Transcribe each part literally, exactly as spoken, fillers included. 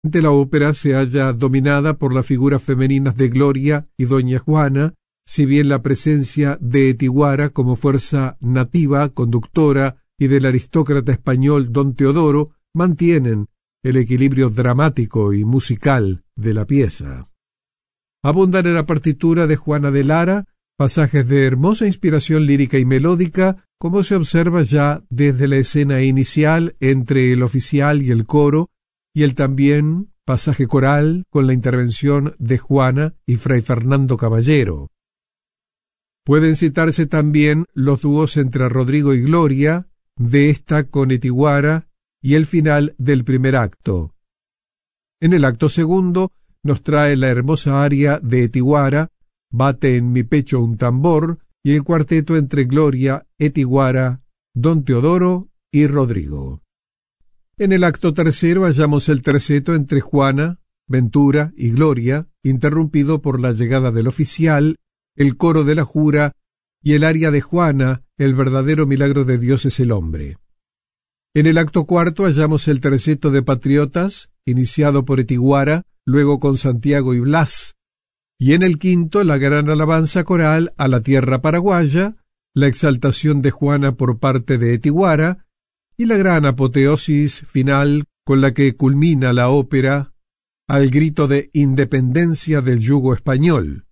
La ópera se halla dominada por las figuras femeninas de Gloria y Doña Juana, si bien la presencia de Etiguara como fuerza nativa, conductora, y del aristócrata español Don Teodoro mantienen el equilibrio dramático y musical de la pieza. Abundan en la partitura de Juana de Lara pasajes de hermosa inspiración lírica y melódica, como se observa ya desde la escena inicial entre el oficial y el coro, y el también pasaje coral con la intervención de Juana y Fray Fernando Caballero. Pueden citarse también los dúos entre Rodrigo y Gloria, de esta con Etiguara, y el final del primer acto. En el acto segundo nos trae la hermosa aria de Etiguara, Bate en mi pecho un tambor, y el cuarteto entre Gloria, Etiguara, Don Teodoro y Rodrigo. En el acto tercero hallamos el terceto entre Juana, Ventura y Gloria, interrumpido por la llegada del oficial, el coro de la jura y el aria de Juana, el verdadero milagro de Dios es el hombre. En el acto cuarto hallamos el terceto de Patriotas, iniciado por Etiguara, luego con Santiago y Blas, y en el quinto la gran alabanza coral a la tierra paraguaya, la exaltación de Juana por parte de Etiguara, y la gran apoteosis final con la que culmina la ópera al grito de independencia del yugo español.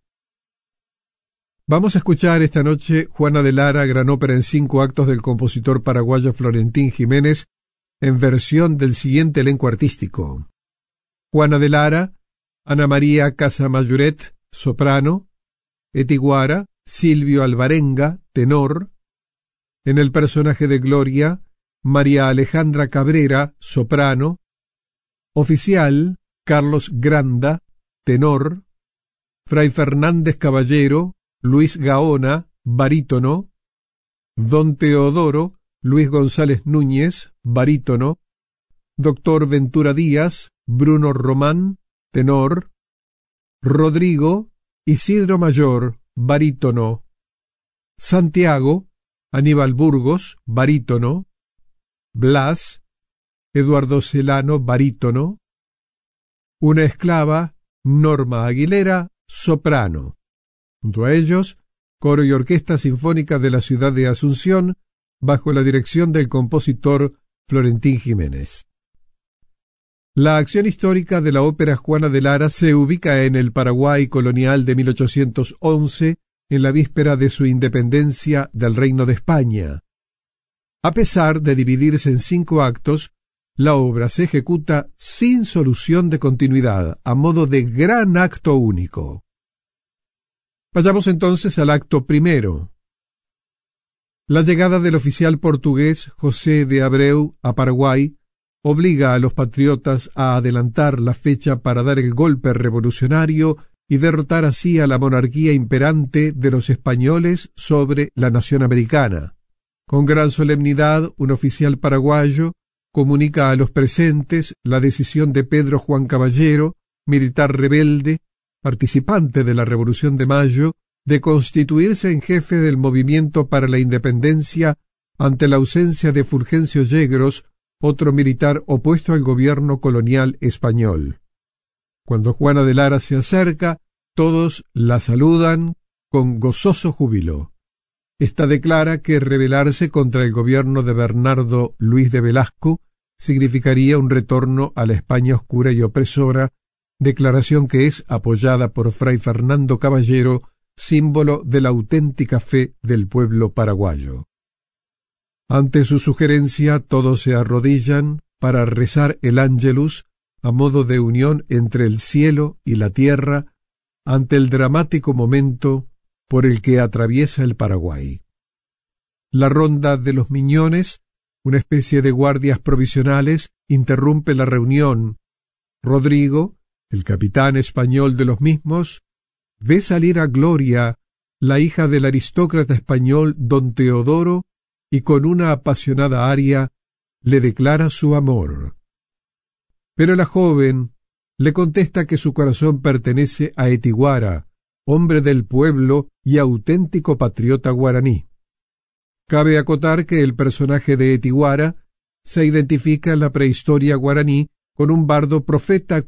Vamos a escuchar esta noche Juana de Lara, gran ópera en cinco actos del compositor paraguayo Florentín Jiménez, en versión del siguiente elenco artístico: Juana de Lara, Ana María Casamayoret, soprano; Etiguara, Silvio Alvarenga, tenor; en el personaje de Gloria, María Alejandra Cabrera, soprano; oficial, Carlos Granda, tenor; Fray Fernández Caballero, Luis Gaona, barítono; Don Teodoro, Luis González Núñez, barítono; Doctor Ventura Díaz, Bruno Román, tenor; Rodrigo, Isidro Mayor, barítono; Santiago, Aníbal Burgos, barítono; Blas, Eduardo Celano, barítono; una esclava, Norma Aguilera, soprano. Junto a ellos, coro y orquesta sinfónica de la ciudad de Asunción, bajo la dirección del compositor Florentín Jiménez. La acción histórica de la ópera Juana de Lara se ubica en el Paraguay colonial de mil ochocientos once, en la víspera de su independencia del Reino de España. A pesar de dividirse en cinco actos, la obra se ejecuta sin solución de continuidad, a modo de gran acto único. Vayamos entonces al acto primero. La llegada del oficial portugués José de Abreu a Paraguay obliga a los patriotas a adelantar la fecha para dar el golpe revolucionario y derrotar así a la monarquía imperante de los españoles sobre la nación americana. Con gran solemnidad, un oficial paraguayo comunica a los presentes la decisión de Pedro Juan Caballero, militar rebelde, participante de la Revolución de Mayo, de constituirse en jefe del movimiento para la independencia ante la ausencia de Fulgencio Yegros, otro militar opuesto al gobierno colonial español. Cuando Juana de Lara se acerca, todos la saludan con gozoso júbilo. Esta declara que rebelarse contra el gobierno de Bernardo Luis de Velasco significaría un retorno a la España oscura y opresora, declaración que es apoyada por Fray Fernando Caballero, símbolo de la auténtica fe del pueblo paraguayo. Ante su sugerencia, todos se arrodillan para rezar el Ángelus a modo de unión entre el cielo y la tierra ante el dramático momento por el que atraviesa el Paraguay. La ronda de los miñones, una especie de guardias provisionales, interrumpe la reunión. Rodrigo, el capitán español de los mismos, ve salir a Gloria, la hija del aristócrata español Don Teodoro, y con una apasionada aria le declara su amor. Pero la joven le contesta que su corazón pertenece a Etiguara, hombre del pueblo y auténtico patriota guaraní. Cabe acotar que el personaje de Etiguara se identifica en la prehistoria guaraní con un bardo profeta